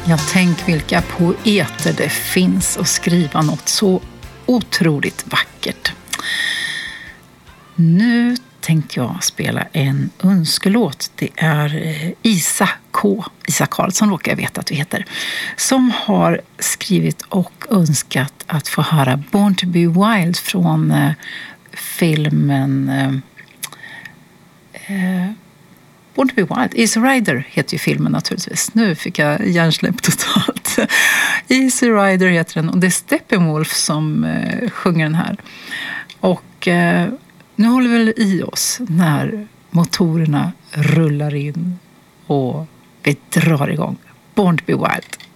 Jag tänk vilka poeter det finns att skriva något så otroligt vackert. Nu tänkte jag spela en önskelåt. Det är Isa Karlsson råkar jag veta att vi heter, som har skrivit och önskat att få höra Born to be Wild från filmen Born to be Wild. Easy Rider heter ju filmen naturligtvis. Nu fick jag hjärnsläpp totalt. Easy Rider heter den och det är Steppenwolf som sjunger den här. Och nu håller vi väl i oss när motorerna rullar in och vi drar igång. Born to be Wild.